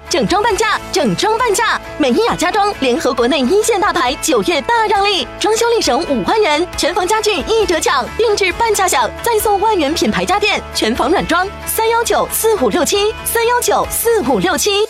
整装半价，整装半价！美伊雅家装联合国内一线大牌，9月大让利，装修立省5万元，全房家具一折抢，定制半价享，再送万元品牌家电，全房软装，3194567，3194567。